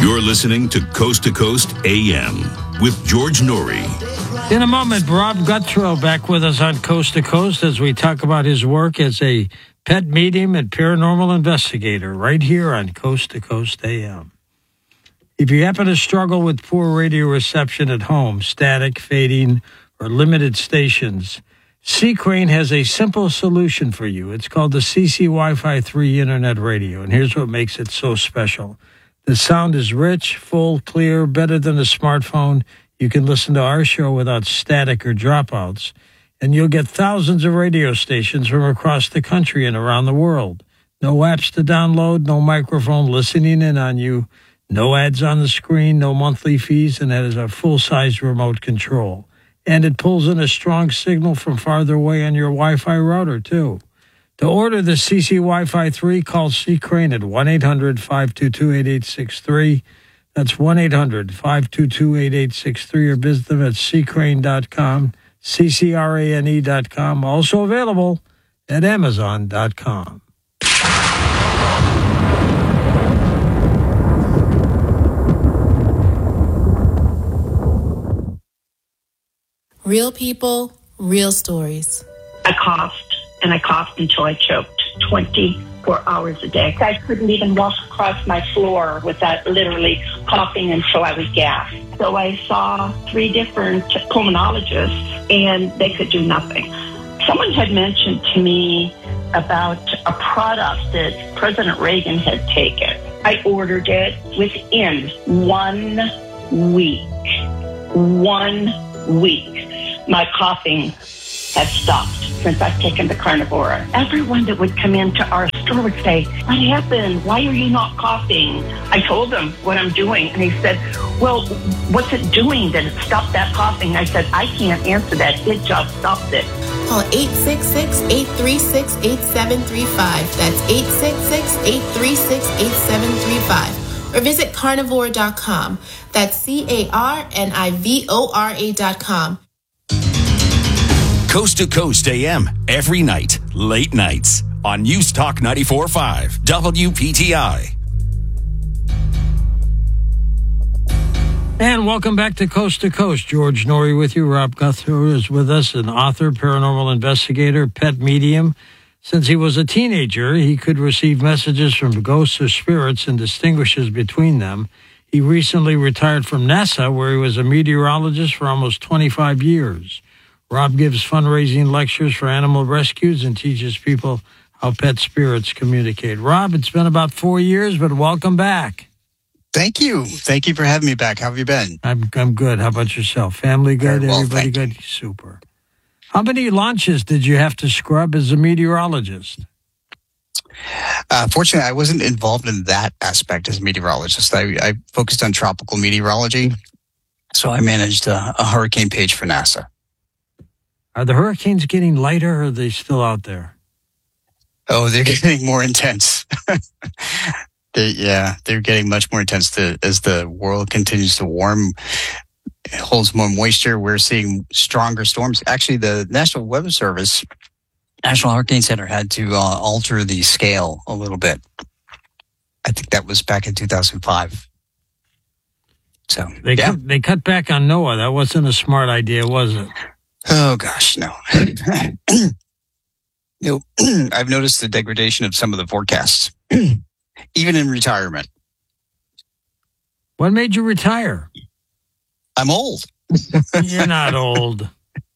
You're listening to Coast AM with George Noory. In a moment, Rob Gutthrow back with us on Coast to Coast as we talk about his work as a pet medium and paranormal investigator right here on Coast to Coast AM. If you happen to struggle with poor radio reception at home, static, fading, or limited stations, C-Crane has a simple solution for you. It's called the CC Wi-Fi 3 Internet Radio, and here's what makes it so special. The sound is rich, full, clear, better than a smartphone. You can listen to our show without static or dropouts, and you'll get thousands of radio stations from across the country and around the world. No apps to download, no microphone listening in on you, no ads on the screen, no monthly fees, and that is a full-size remote control. And it pulls in a strong signal from farther away on your Wi-Fi router, too. To order the CC Wi-Fi 3, call C-Crane at 1-800-522-8863. That's 1-800-522-8863, or visit them at ccrane.com, ccrane.com. Also available at amazon.com. Real people, real stories. I coughed, and I coughed until I choked 24 hours a day. I couldn't even walk across my floor without literally coughing until I was gasped. So I saw 3 different pulmonologists, and they could do nothing. Someone had mentioned to me about a product that President Reagan had taken. I ordered it within 1 week. 1 week. My coughing has stopped since I've taken the Carnivora. Everyone that would come into our store would say, "What happened? Why are you not coughing?" I told them what I'm doing, and he said, "Well, what's it doing that it stopped that coughing?" I said, "I can't answer that. It just stopped it." Call 866-836-8735. That's 866-836-8735. Or visit carnivore.com. That's carnivora.com. Coast to Coast AM, every night, late nights, on News Talk 94.5, WPTI. And welcome back to Coast. George Noory with you. Rob Gutthrow is with us, an author, paranormal investigator, pet medium. Since he was a teenager, he could receive messages from ghosts or spirits and distinguishes between them. He recently retired from NASA, where he was a meteorologist for almost 25 years. Rob gives fundraising lectures for animal rescues and teaches people how pet spirits communicate. Rob, it's been about 4 years, but welcome back. Thank you. Thank you for having me back. How have you been? I'm good. How about yourself? Family good? Very well, Everybody good? Super. How many launches did you have to scrub as a meteorologist? Fortunately, I wasn't involved in that aspect as a meteorologist. I focused on tropical meteorology, so I managed a hurricane page for NASA. Are the hurricanes getting lighter, or are they still out there? Oh, they're getting more intense. They're getting much more intense as the world continues to warm. It holds more moisture. We're seeing stronger storms. Actually, the National Weather Service, National Hurricane Center, had to alter the scale a little bit. I think that was back in 2005. So they cut back on NOAA. That wasn't a smart idea, was it? Oh gosh, no. I've noticed the degradation of some of the forecasts, even in retirement. What made you retire? I'm old. You're not old.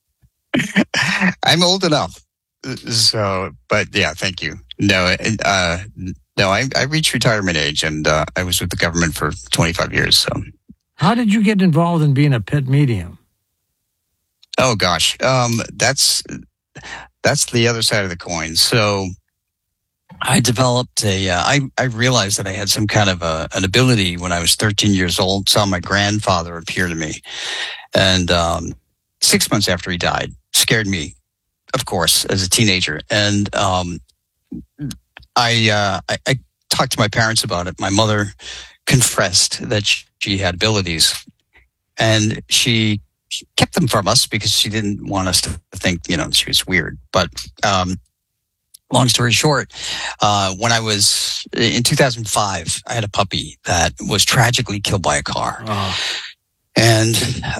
I'm old enough. So, but yeah, thank you. No, I reached retirement age, and I was with the government for 25 years. So, how did you get involved in being a pet medium? Oh gosh, that's the other side of the coin. So, I developed I realized that I had some kind of an ability when I was 13 years old. Saw my grandfather appear to me, and 6 months after he died, scared me, of course, as a teenager. And I talked to my parents about it. My mother confessed that she had abilities, and she kept them from us because she didn't want us to think, she was weird. But long story short, when I was in 2005, I had a puppy that was tragically killed by a car. Oh. And,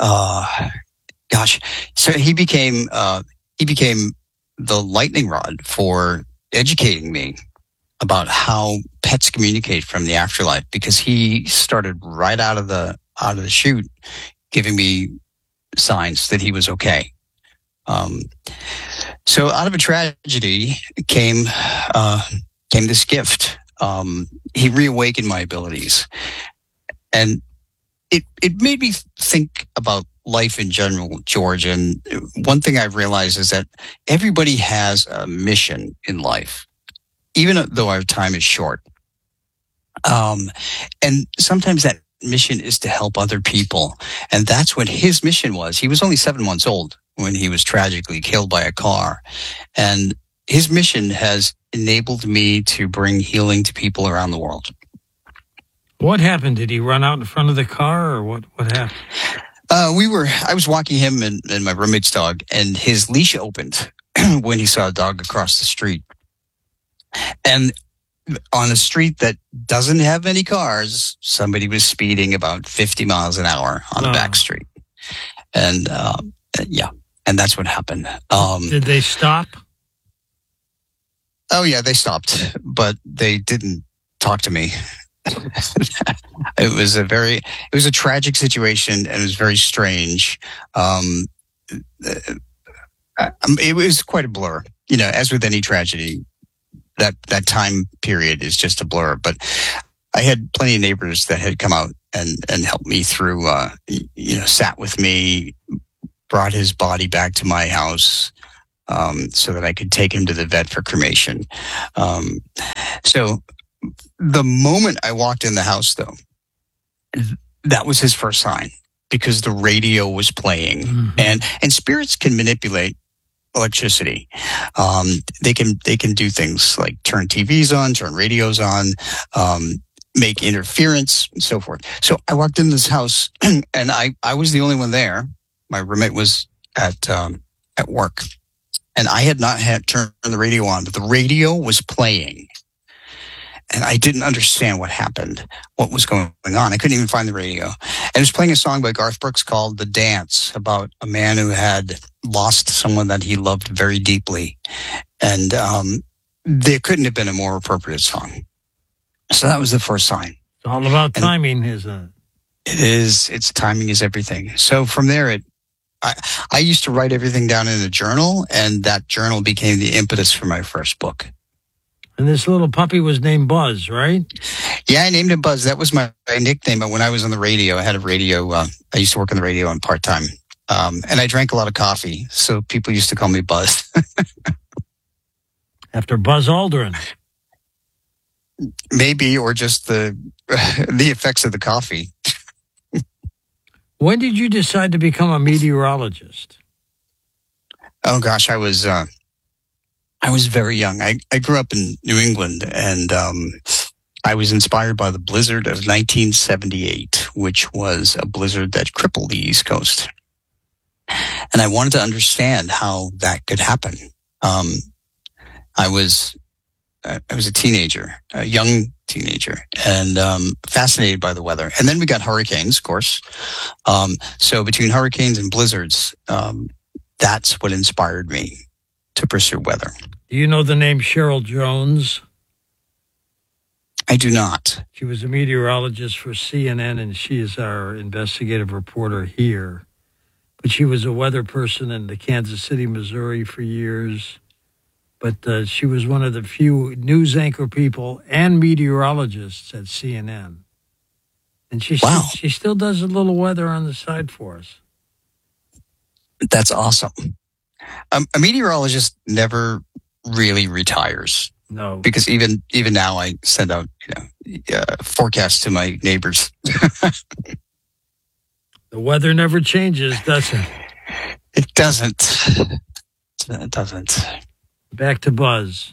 so he became the lightning rod for educating me about how pets communicate from the afterlife, because he started right out of the chute giving me signs that he was okay. So out of a tragedy came this gift. He reawakened my abilities, and it made me think about life in general, George. And one thing I've realized is that everybody has a mission in life, even though our time is short. And sometimes that mission is to help other people. And that's what his mission was. He was only 7 months old when he was tragically killed by a car. And his mission has enabled me to bring healing to people around the world. What happened? Did he run out in front of the car, or what happened? I was walking him and my roommate's dog, and his leash opened when he saw a dog across the street. And on a street that doesn't have any cars, somebody was speeding about 50 miles an hour on the back street. And, and that's what happened. Did they stop? Oh yeah, they stopped, but they didn't talk to me. It was a tragic situation, and it was very strange. It was quite a blur, as with any tragedy. That time period is just a blur. But I had plenty of neighbors that had come out and helped me through, sat with me, brought his body back to my house, so that I could take him to the vet for cremation. So the moment I walked in the house, though, that was his first sign, because the radio was playing. Mm-hmm. And spirits can manipulate electricity. They can do things like turn TVs on, turn radios on, make interference, and so forth. So I walked in this house, and I was the only one there. My roommate was at work, and I had not had turned the radio on, but the radio was playing. And I didn't understand what happened, what was going on. I couldn't even find the radio. And it was playing a song by Garth Brooks called The Dance, about a man who had lost someone that he loved very deeply. And there couldn't have been a more appropriate song. So that was the first sign. It's all about timing, isn't it? It is. It's timing is everything. So from there, I used to write everything down in a journal, and that journal became the impetus for my first book. And this little puppy was named Buzz, right? Yeah, I named him Buzz. That was my nickname. When I was on the radio, I had a radio. I used to work on the radio on part-time. And I drank a lot of coffee, so people used to call me Buzz. After Buzz Aldrin. Maybe, or just the effects of the coffee. When did you decide to become a meteorologist? Oh, gosh, I was very young. I grew up in New England, and I was inspired by the blizzard of 1978, which was a blizzard that crippled the East Coast. And I wanted to understand how that could happen. I was a teenager, a young teenager, and fascinated by the weather. And then we got hurricanes, of course. So between hurricanes and blizzards, that's what inspired me to pursue weather. Do you know the name Cheryl Jones? I do not. She was a meteorologist for CNN, and she is our investigative reporter here. But she was a weather person in the Kansas City, Missouri for years. But she was one of the few news anchor people and meteorologists at CNN. And she still does a little weather on the side for us. That's awesome. A meteorologist never really retires. No, because even now I send out forecasts to my neighbors. The weather never changes, does it? It doesn't. It doesn't. Back to Buzz.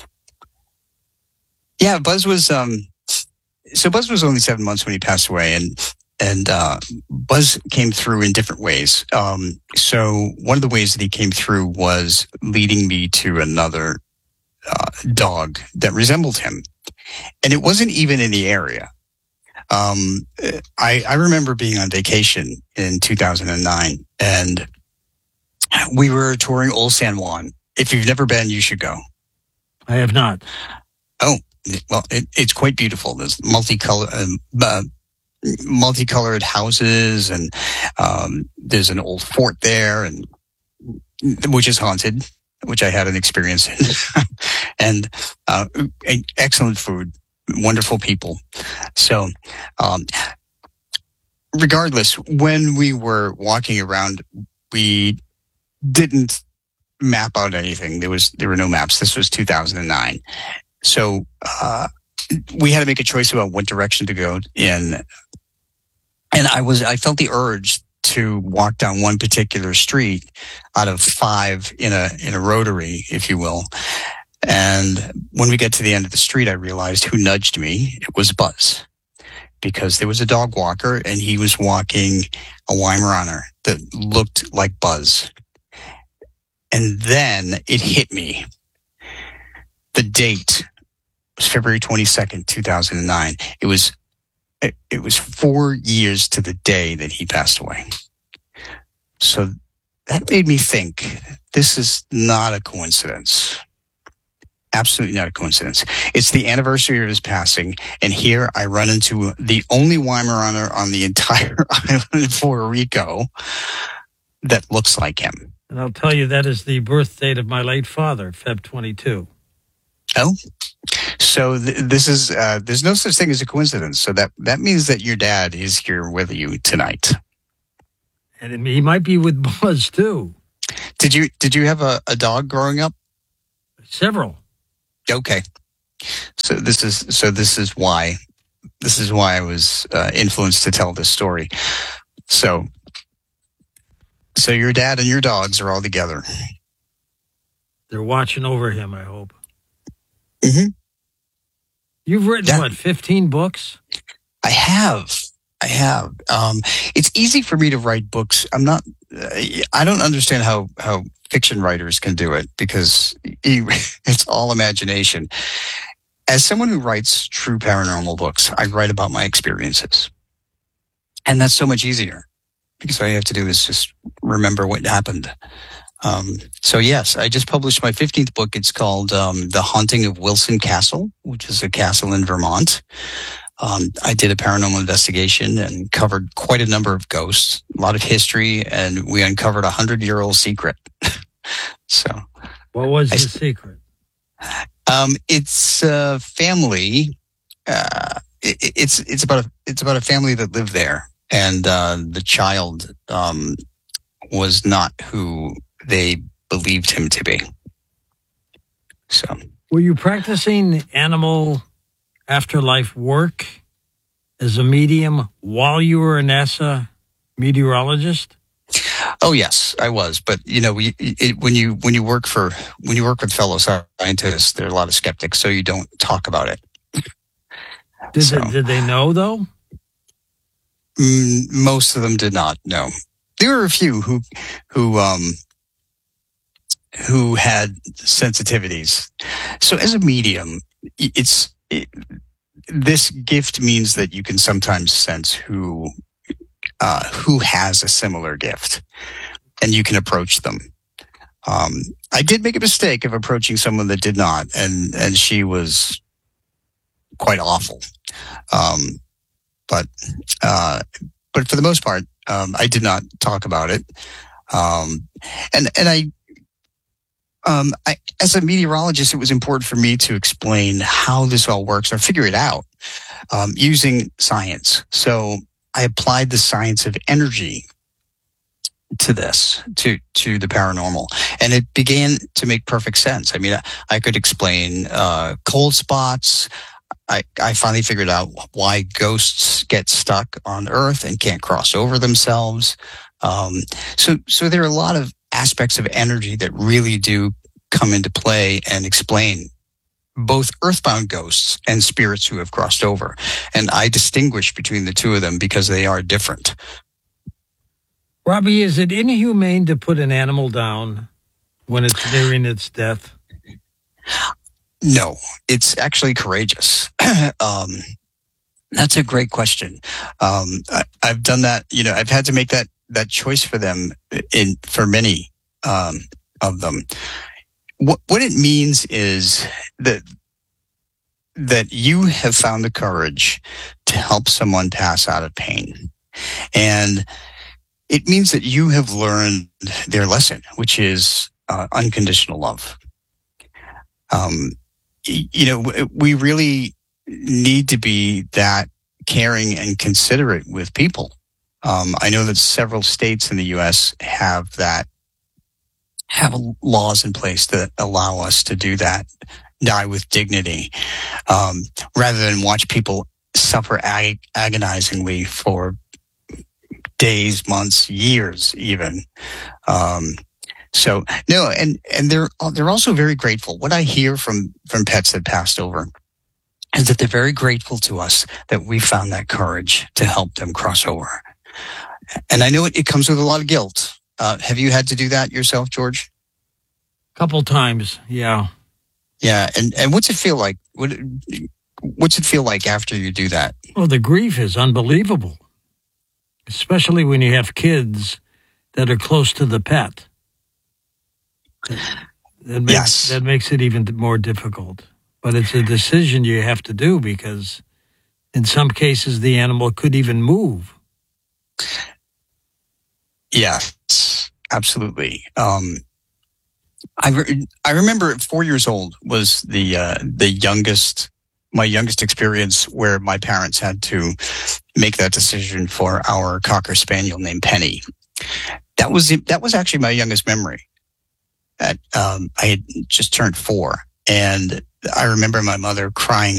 Yeah, Buzz was Buzz was only 7 months when he passed away, and Buzz came through in different ways. So one of the ways that he came through was leading me to another dog that resembled him. And it wasn't even in the area. I remember being on vacation in 2009, and we were touring Old San Juan. If you've never been, you should go. I have not. Oh, well, it's quite beautiful. There's multicolored houses, and there's an old fort there, and which is haunted, which I had an experience in, and excellent food, wonderful people. So, regardless, when we were walking around, we didn't map out anything. There were no maps. This was 2009. So, we had to make a choice about what direction to go in. And I felt the urge to walk down one particular street out of 5 in a rotary, if you will. And when we get to the end of the street, I realized who nudged me. It was Buzz, because there was a dog walker and he was walking a Weimaraner that looked like Buzz. And then it hit me. The date was February 22nd, 2009. It was 4 years to the day that he passed away. So that made me think, this is not a coincidence. Absolutely not a coincidence. It's the anniversary of his passing, and here I run into the only Weimaraner on the entire island of Puerto Rico that looks like him. And I'll tell you, that is the birth date of my late father, Feb 22. Oh, so this is, there's no such thing as a coincidence. So that means that your dad is here with you tonight. And he might be with Buzz too. Did you have a dog growing up? Several. Okay. So this is why I was influenced to tell this story. So your dad and your dogs are all together. They're watching over him, I hope. Mm-hmm. You've written, 15 books? I have. It's easy for me to write books. I don't understand how fiction writers can do it, because it's all imagination. As someone who writes true paranormal books, I write about my experiences. And that's so much easier, because all you have to do is just remember what happened. So yes, I just published my 15th book. It's called The Haunting of Wilson Castle, which is a castle in Vermont. I did a paranormal investigation and covered quite a number of ghosts, a lot of history, and we uncovered a 100-year-old secret. So, what was the secret? It's a family. It's about a family that lived there, and the child was not who they believed him to be. So, were you practicing animal afterlife work as a medium while you were a NASA meteorologist? Oh yes, I was. But when you work with fellow scientists, there are a lot of skeptics, so you don't talk about it. Did they know though? Most of them did not know. There were a few who had sensitivities. So as a medium, this gift means that you can sometimes sense who has a similar gift, and you can approach them. I did make a mistake of approaching someone that did not, and she was quite awful. But for the most part, I did not talk about it. And I, as a meteorologist, it was important for me to explain how this all works or figure it out using science. So I applied the science of energy to this, to the paranormal, and it began to make perfect sense. I mean, I could explain cold spots. I finally figured out why ghosts get stuck on Earth and can't cross over themselves. So there are a lot of aspects of energy that really do come into play and explain both earthbound ghosts and spirits who have crossed over. And I distinguish between the two of them because they are different. Robbie, is it inhumane to put an animal down when it's nearing its death? No, it's actually courageous. That's a great question. I've done that. I've had to make that choice for them for many of them. What it means is that you have found the courage to help someone pass out of pain, and it means that you have learned their lesson, which is unconditional love. We really need to be that caring and considerate with people. I know that several states in the U.S. have laws in place that allow us to do that, die with dignity, rather than watch people suffer agonizingly for days, months, years, even. So no, and they're also very grateful. What I hear from pets that passed over is that they're very grateful to us that we found that courage to help them cross over. And I know it comes with a lot of guilt. Have you had to do that yourself, George? A couple times, yeah. Yeah, and what's it feel like? What's it feel like after you do that? Well, the grief is unbelievable, especially when you have kids that are close to the pet. That makes it even more difficult. But it's a decision you have to do because in some cases the animal could even move. Yes, absolutely. I remember at 4 years old was my youngest experience where my parents had to make that decision for our Cocker Spaniel named Penny. That was actually my youngest memory. I had just turned 4, and I remember my mother crying